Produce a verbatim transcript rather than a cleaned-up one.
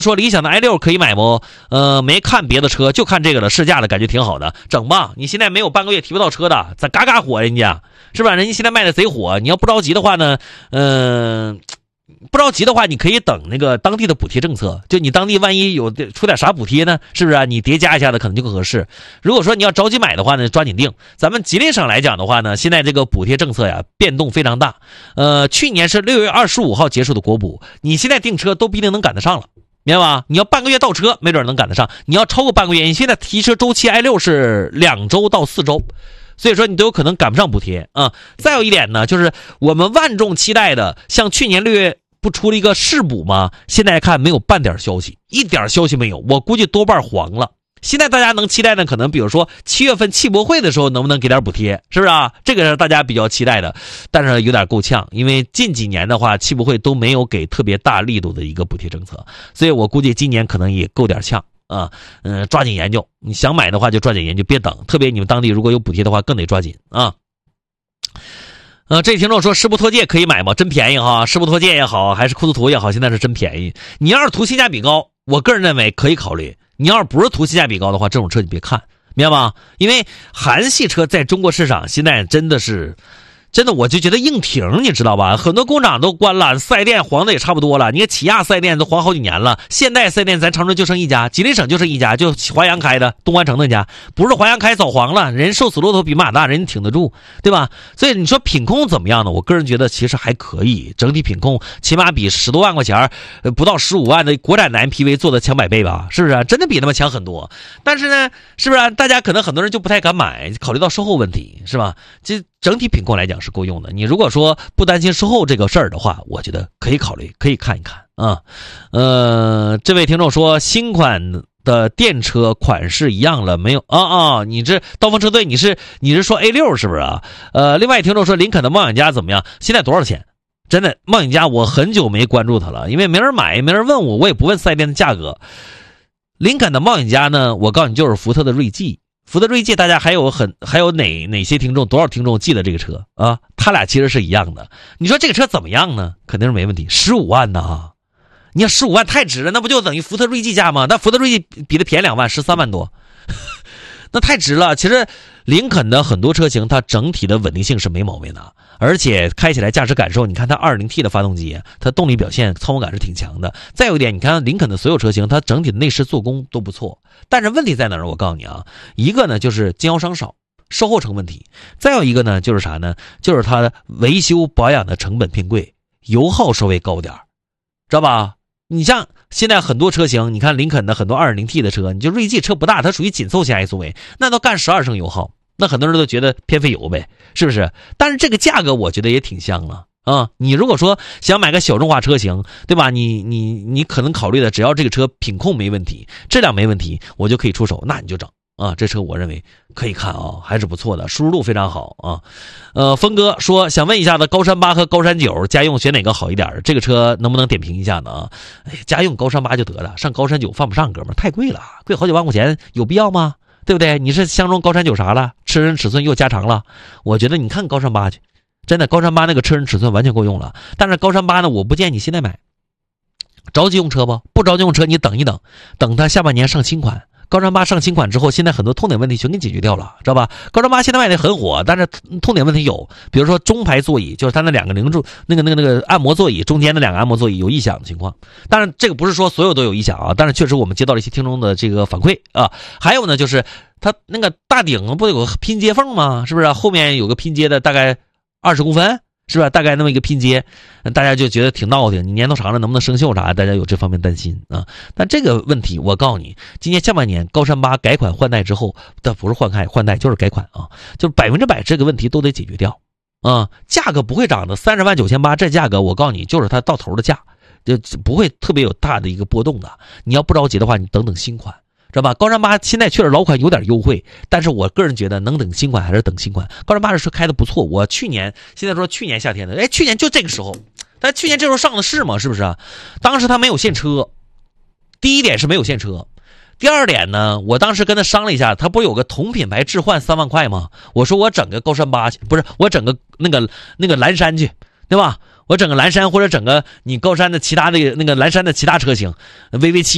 说理想的 i 六可以买不？呃，没看别的车，就看这个了，试驾了，感觉挺好的，整吧。你现在没有半个月提不到车的，咱嘎嘎火人家，是吧？人家现在卖的贼火，你要不着急的话呢，嗯、呃。不着急的话，你可以等那个当地的补贴政策，就你当地万一有出点啥补贴呢，是不是啊？你叠加一下的可能就更合适。如果说你要着急买的话呢，抓紧定。咱们吉林省来讲的话呢，现在这个补贴政策呀变动非常大。呃，去年是六月二十五号结束的国补，你现在订车都不一定能赶得上了，明白吧？你要半个月到车，没准能赶得上；你要超过半个月，你现在提车周期 i 六是两周到四周。所以说你都有可能赶不上补贴啊。再有一点呢，就是我们万众期待的，像去年六月不出了一个试补吗？现在看没有半点消息，一点消息没有，我估计多半黄了。现在大家能期待的，可能比如说七月份汽博会的时候能不能给点补贴，是不是啊？这个是大家比较期待的，但是有点够呛，因为近几年的话，汽博会都没有给特别大力度的一个补贴政策，所以我估计今年可能也够点呛。啊，嗯，抓紧研究，你想买的话就抓紧研究，别等。特别你们当地如果有补贴的话，更得抓紧啊。呃，这听众说，世博拓界可以买吗？真便宜哈，世博拓界也好，还是库斯图也好，现在是真便宜。你要是图性价比高，我个人认为可以考虑。你要是不是图性价比高的话，这种车你别看，明白吗？因为韩系车在中国市场现在真的是。真的，我就觉得硬挺，你知道吧？很多工厂都关了，四 S 店黄的也差不多了。你看起亚四 S 店都黄好几年了，现代四 S 店咱长春就剩一家，吉林省就剩一家，就华阳开的东关城那家，不是华阳开早黄了，人瘦死骆驼比马大，人挺得住，对吧？所以你说品控怎么样呢？我个人觉得其实还可以，整体品控起码比十多万块钱，不到十五万的国产的 M P V 做的强百倍吧？是不是？真的比他们强很多。但是呢，是不是大家可能很多人就不太敢买，考虑到售后问题，是吧？这整体品控来讲是够用的。你如果说不担心售后这个事儿的话，我觉得可以考虑，可以看一看啊。呃，这位听众说，新款的电车款式一样了没有？啊啊，你这刀锋车队，你是你是说 A 六 是不是啊？呃，另外听众说，林肯的梦想家怎么样？现在多少钱？真的，梦想家我很久没关注它了，因为没人买，没人问我，我也不问四 S 店的价格。林肯的梦想家呢，我告诉你，就是福特的锐际。福特锐际，大家还有很还有哪哪些听众，多少听众记得这个车啊？他俩其实是一样的。你说这个车怎么样呢？肯定是没问题。十五万呢，你要十五万太值了，那不就等于福特锐际价吗？那福特锐际比它便宜两万，十三万多，那太值了。其实林肯的很多车型，它整体的稳定性是没毛病的，而且开起来驾驶感受，你看它 二点零 T 的发动机，它动力表现、操控感是挺强的。再有一点，你看林肯的所有车型，它整体的内饰做工都不错。但是问题在哪儿？我告诉你啊，一个呢就是经销商少，售后成问题；再有一个呢就是啥呢？就是它维修保养的成本偏贵，油耗稍微高点，知道吧？你像现在很多车型，你看林肯的很多 二点零 T 的车，你就锐际车不大，它属于紧凑型 S U V， 那都干十二升油耗，那很多人都觉得偏费油呗，是不是？但是这个价格我觉得也挺香了。啊、嗯，你如果说想买个小众化车型，对吧？你你你可能考虑的，只要这个车品控没问题，质量没问题，我就可以出手，那你就整啊。这车我认为可以看啊，还是不错的，舒适度非常好啊。呃，峰哥说想问一下的，高山八和高山九家用选哪个好一点？这个车能不能点评一下呢？啊，哎，家用高山八就得了，上高山九放不上，哥们儿太贵了，贵好几万块钱，有必要吗？对不对？你是相中高山九啥了？车身尺寸又加长了，我觉得你看高山八去。真的，高山八那个车身尺寸完全够用了，但是高山八呢，我不建议你现在买，着急用车不？不着急用车，你等一等，等它下半年上新款。高山八上新款之后，现在很多痛点问题全给解决掉了，知道吧？高山八现在卖的很火，但是痛点问题有，比如说中排座椅，就是它那两个零柱，那个那个那个按摩座椅中间的两个按摩座椅有异响的情况。当然，这个不是说所有都有异响啊，但是确实我们接到了一些听众的这个反馈啊。还有呢，就是它那个大顶不有个拼接缝吗？是不是？后面有个拼接的，大概二十公分，是吧？大概那么一个拼接，大家就觉得挺闹挺。你年头长了能不能生锈啥？大家有这方面担心啊。但这个问题，我告诉你，今年下半年高山八改款换代之后，它不是换代换代就是改款啊，就是百分之百这个问题都得解决掉啊。价格不会涨的，三十万九千八这价格，我告诉你，就是它到头的价，就不会特别有大的一个波动的。你要不着急的话，你等等新款。知道吧？高山八现在确实老款有点优惠，但是我个人觉得能等新款还是等新款。高山八这车开的不错，我去年现在说去年夏天的，哎，去年就这个时候，但去年这时候上的市嘛，是不是啊？当时他没有现车，第一点是没有现车，第二点呢，我当时跟他商量一下，他不是有个同品牌置换三万块吗？我说我整个高山八去，不是我整个那个那个蓝山去，对吧？我整个蓝山或者整个你高山的其他的那个蓝山的其他车型 V V 七